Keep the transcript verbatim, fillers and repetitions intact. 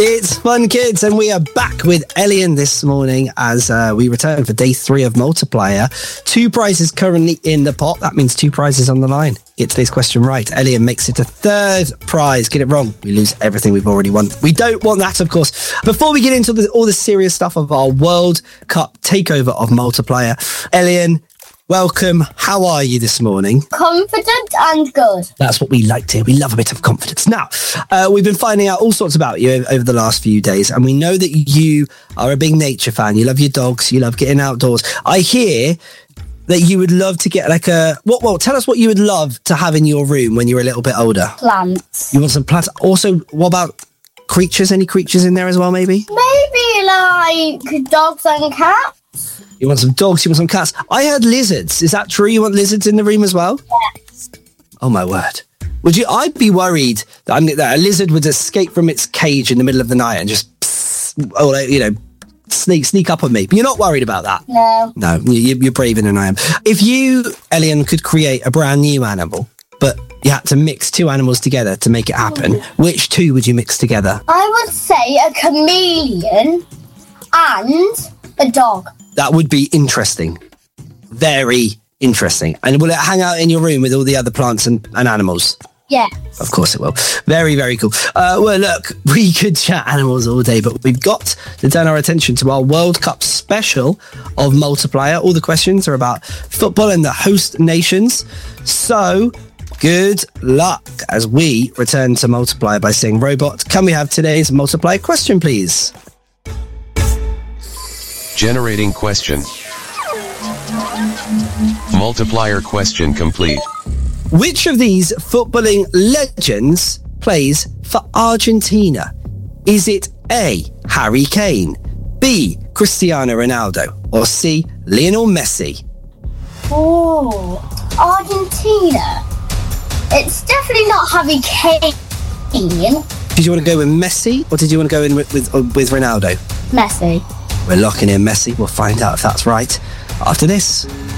It's Fun Kids, and we are back with Elian this morning as uh, we return for day three of Multiplier. Two prizes currently in the pot. That means two prizes on the line. Get today's question right. Elian makes it a third prize. Get it wrong, we lose everything we've already won. We don't want that, of course. Before we get into the, all the serious stuff of our World Cup takeover of Multiplier, Elian, welcome. How are you this morning? Confident and good. That's what we like to hear. We love a bit of confidence. Now, uh, we've been finding out all sorts about you over the last few days, and we know that you are a big nature fan. You love your dogs. You love getting outdoors. I hear that you would love to get like a... What? Well, tell us what you would love to have in your room when you're a little bit older. Plants. You want some plants? Also, what about creatures? Any creatures in there as well, maybe? Maybe like dogs and cats. You want some dogs, you want some cats. I heard lizards. Is that true? You want lizards in the room as well? Yes. Oh, my word. Would you? I'd be worried that, I'm, that a lizard would escape from its cage in the middle of the night and just, pss, oh, you know, sneak sneak up on me. But you're not worried about that? No. No, you, you're braver than I am. If you, Elian, could create a brand new animal, but you had to mix two animals together to make it happen, which two would you mix together? I would say a chameleon and a dog. That would be interesting. Very interesting. And will it hang out in your room with all the other plants and, and animals? Yes. Of course it will. Very, very cool. Uh, well, look, we could chat animals all day, but we've got to turn our attention to our World Cup special of Multiplier. All the questions are about football and the host nations. So, good luck as we return to Multiplier by saying, Robot, can we have today's Multiplier question, please? Generating question. Multiplier question complete. Which of these footballing legends plays for Argentina? Is it A, Harry Kane, B, Cristiano Ronaldo, or C, Lionel Messi? Oh, Argentina. It's definitely not Harry Kane. Did you want to go with Messi, or did you want to go in with, with, with Ronaldo? Messi. We're locking in Messi. We'll find out if that's right after this.